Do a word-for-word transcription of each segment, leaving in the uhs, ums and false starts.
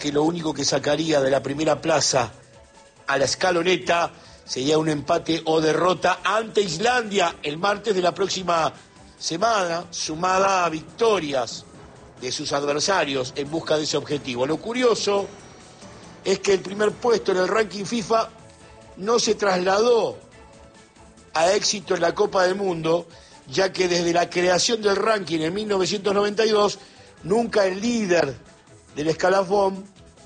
que lo único que sacaría de la primera plaza a la escaloneta sería un empate o derrota ante Islandia el martes de la próxima semana, sumada a victorias de sus adversarios en busca de ese objetivo. Lo curioso es que el primer puesto en el ranking FIFA no se trasladó a éxito en la Copa del Mundo, ya que desde la creación del ranking en mil novecientos noventa y dos, nunca el líder del escalafón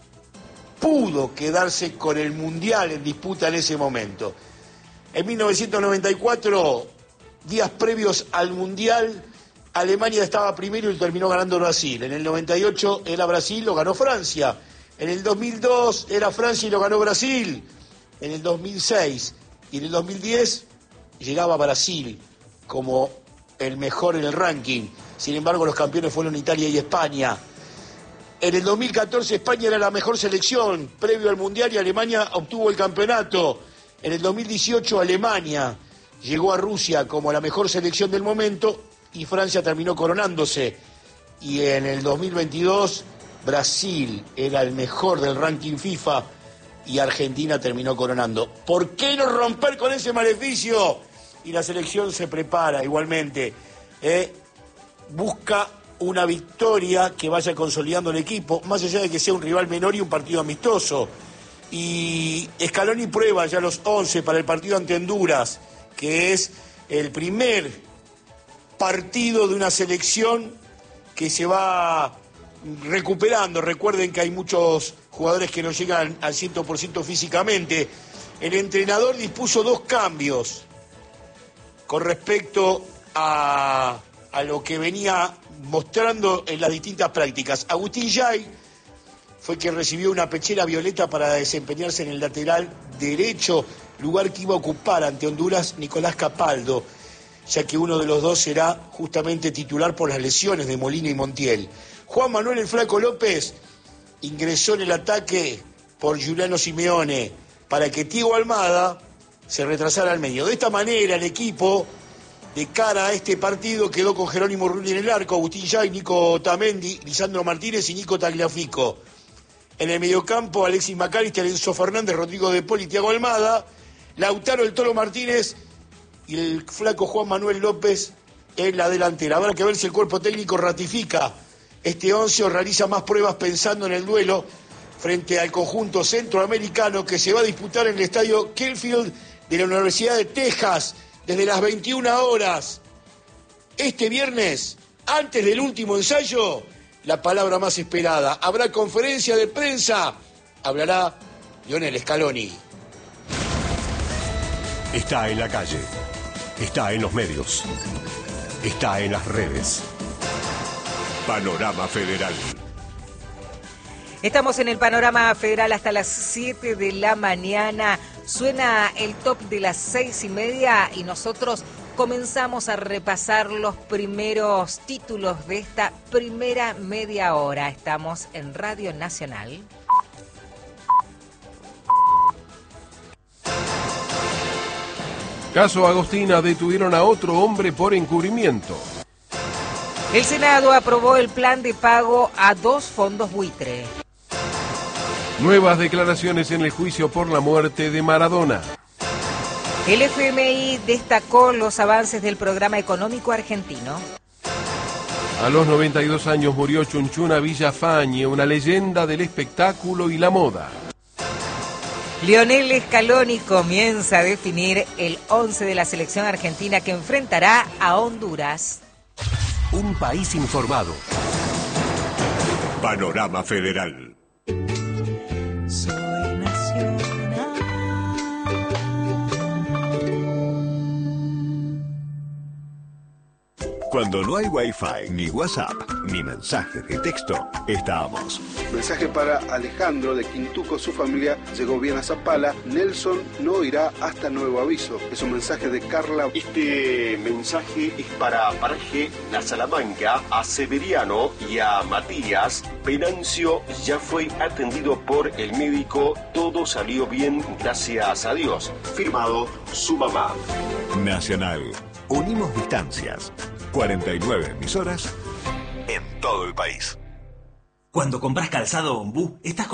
pudo quedarse con el Mundial en disputa en ese momento. En mil novecientos noventa y cuatro, días previos al Mundial, Alemania estaba primero y terminó ganando Brasil. En el noventa y ocho era Brasil, lo ganó Francia. En el dos mil dos era Francia y lo ganó Brasil. En el dos mil seis y en el dos mil diez llegaba Brasil como el mejor en el ranking. Sin embargo, los campeones fueron Italia y España. En el dos mil catorce España era la mejor selección previo al Mundial y Alemania obtuvo el campeonato. En el dos mil dieciocho Alemania llegó a Rusia como la mejor selección del momento y Francia terminó coronándose. Y en el dos mil veintidós Brasil era el mejor del ranking FIFA y Argentina terminó coronando. ¿Por qué no romper con ese maleficio? Y la selección se prepara igualmente. ¿eh? Busca una victoria que vaya consolidando el equipo, más allá de que sea un rival menor y un partido amistoso. Y Scaloni prueba ya los once para el partido ante Honduras, que es el primer partido de una selección que se va recuperando. Recuerden que hay muchos jugadores que no llegan al cien por ciento físicamente. El entrenador dispuso dos cambios con respecto a, a lo que venía mostrando en las distintas prácticas. Agustín Yay fue quien recibió una pechera violeta para desempeñarse en el lateral derecho, lugar que iba a ocupar ante Honduras Nicolás Capaldo, ya que uno de los dos será justamente titular por las lesiones de Molina y Montiel. Juan Manuel el Flaco López ingresó en el ataque por Giuliano Simeone para que Thiago Almada se retrasara al medio. De esta manera el equipo de cara a este partido quedó con Jerónimo Rulli en el arco, Agustín Yay, Nico Tamendi, Lisandro Martínez y Nico Tagliafico. En el mediocampo, Alexis McAllister, Enzo Fernández, Rodrigo De Paul y Thiago Almada, Lautaro el Toro Martínez y el flaco Juan Manuel López en la delantera. Habrá que ver si el cuerpo técnico ratifica este once o realiza más pruebas pensando en el duelo frente al conjunto centroamericano que se va a disputar en el estadio Kearfield de la Universidad de Texas desde las veintiuna horas. Este viernes, antes del último ensayo, la palabra más esperada. Habrá conferencia de prensa. Hablará Lionel Scaloni. Está en la calle. Está en los medios. Está en las redes. Panorama Federal. Estamos en el Panorama Federal hasta las siete de la mañana. Suena el top de las seis y media y nosotros comenzamos a repasar los primeros títulos de esta primera media hora. Estamos en Radio Nacional. Caso Agostina, detuvieron a otro hombre por encubrimiento. El Senado aprobó el plan de pago a dos fondos buitre. Nuevas declaraciones en el juicio por la muerte de Maradona. El F M I destacó los avances del programa económico argentino. A los noventa y dos años murió Chunchuna Villafañe, una leyenda del espectáculo y la moda. Lionel Scaloni comienza a definir el once de la selección argentina que enfrentará a Honduras. Un país informado. Panorama Federal. Soy nacional. Cuando no hay Wi-Fi, ni WhatsApp, ni mensajes de texto, estamos. Mensaje para Alejandro de Quintuco, su familia llegó bien a Zapala. Nelson no irá hasta nuevo aviso. Es un mensaje de Carla. Este mensaje es para Paraje, La Salamanca, a Severiano y a Matías. Venancio ya fue atendido por el médico. Todo salió bien, gracias a Dios. Firmado su mamá. Nacional. Unimos distancias. cuarenta y nueve emisoras en todo el país. Cuando compras calzado Ombú, estás